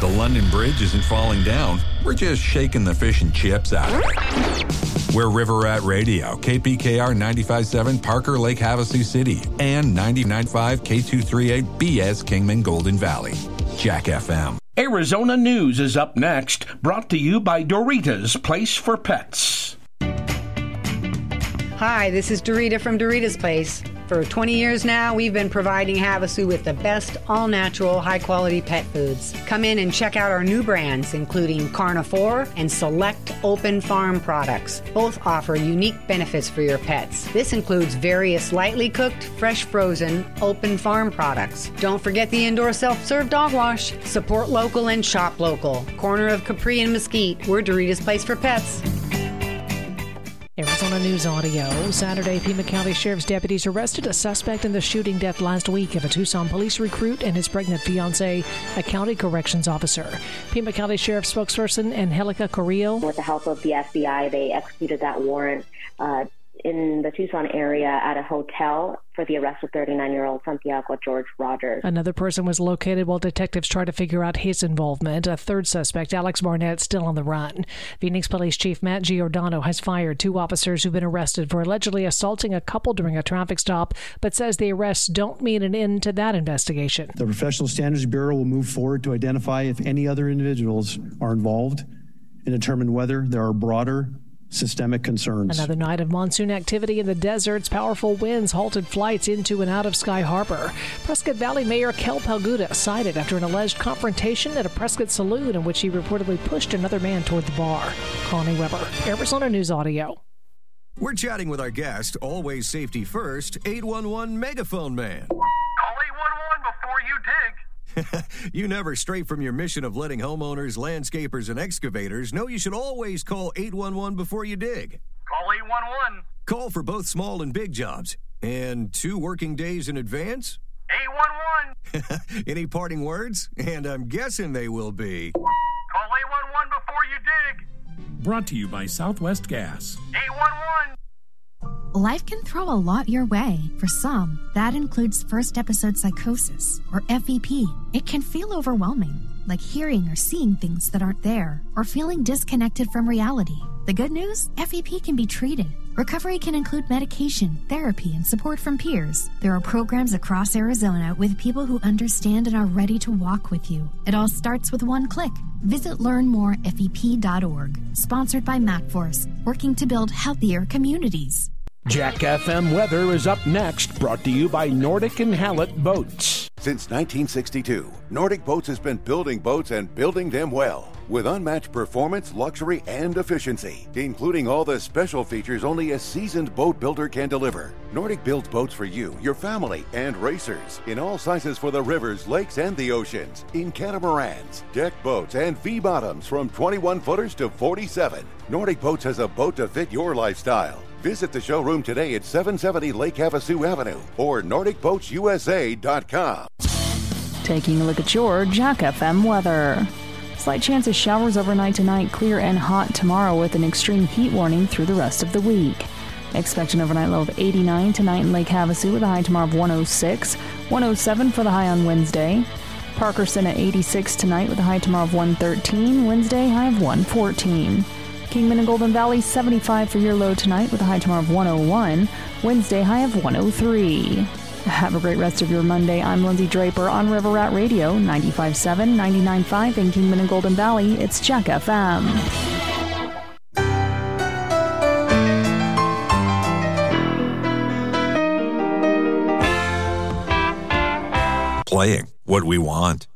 The London Bridge isn't falling down. We're just shaking the fish and chips out of it. We're River Rat Radio, KPKR 95.7 Parker Lake Havasu City, and 99.5 K238 BS Kingman Golden Valley. Jack FM. Arizona News is up next, brought to you by Doritos Place for Pets. Hi, this is Dorita from Dorita's Place. For 20 years now, we've been providing Havasu with the best all-natural, high-quality pet foods. Come in and check out our new brands, including Carnivore and Select Open Farm products. Both offer unique benefits for your pets. This includes various lightly cooked, fresh frozen, open farm products. Don't forget the indoor self-serve dog wash. Support local and shop local. Corner of Capri and Mesquite, we're Dorita's Place for Pets. Arizona News Audio. Saturday, Pima County Sheriff's deputies arrested a suspect in the shooting death last week of a Tucson police recruit and his pregnant fiancée, a county corrections officer. Pima County Sheriff spokesperson Angelica Carrillo. With the help of the FBI, they executed that warrant in the Tucson area at a hotel for the arrest of 39-year-old Santiago George Rogers. Another person was located while detectives try to figure out his involvement. A third suspect, Alex Barnett, still on the run. Phoenix Police Chief Matt Giordano has fired 2 officers who've been arrested for allegedly assaulting a couple during a traffic stop, but says the arrests don't mean an end to that investigation. The Professional Standards Bureau will move forward to identify if any other individuals are involved and determine whether there are broader systemic concerns. Another night of monsoon activity in the deserts. Powerful winds halted flights into and out of Sky Harbor. Prescott Valley Mayor Kel Palguda cited after an alleged confrontation at a Prescott saloon in which he reportedly pushed another man toward the bar. Connie Weber, Arizona News Audio. We're chatting with our guest, always safety first, 811 Megaphone Man. Call 811 before you dig. You never stray from your mission of letting homeowners, landscapers, and excavators know you should always call 811 before you dig. Call 811. Call for both small and big jobs. And 2 working days in advance? 811. Any parting words? And I'm guessing they will be. Call 811 before you dig. Brought to you by Southwest Gas. 811. Life can throw a lot your way. For some, that includes first episode psychosis, or FEP. It can feel overwhelming, like hearing or seeing things that aren't there, or feeling disconnected from reality. The good news? FEP can be treated. Recovery can include medication, therapy, and support from peers. There are programs across Arizona with people who understand and are ready to walk with you. It all starts with one click. Visit learnmorefep.org. Sponsored by MacForce, working to build healthier communities. Jack FM weather is up next, brought to you by Nordic and Hallett Boats. Since 1962, Nordic Boats has been building boats and building them well, with unmatched performance, luxury, and efficiency, including all the special features only a seasoned boat builder can deliver. Nordic builds boats for you, your family, and racers, in all sizes for the rivers, lakes, and the oceans, in catamarans, deck boats, and V-bottoms from 21-footers to 47. Nordic Boats has a boat to fit your lifestyle. Visit the showroom today at 770 Lake Havasu Avenue or NordicBoatsUSA.com. Taking a look at your Jack FM weather. Slight chance of showers overnight tonight, clear and hot tomorrow with an extreme heat warning through the rest of the week. Expect an overnight low of 89 tonight in Lake Havasu with a high tomorrow of 106, 107 for the high on Wednesday. Parkerson at 86 tonight with a high tomorrow of 113, Wednesday high of 114. Kingman and Golden Valley 75 for your low tonight with a high tomorrow of 101, Wednesday high of 103. Have a great rest of your Monday. I'm Lindsay Draper on River Rat Radio, 95.7, 99.5 in Kingman and Golden Valley. It's Jack FM. Playing what we want.